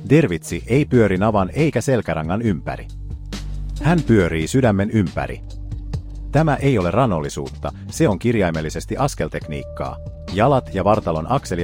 Dervitsi ei pyöri navan eikä selkärangan ympäri. Hän pyörii sydämen ympäri. Tämä ei ole ranollisuutta, se on kirjaimellisesti askeltekniikkaa. Jalat ja vartalon akseli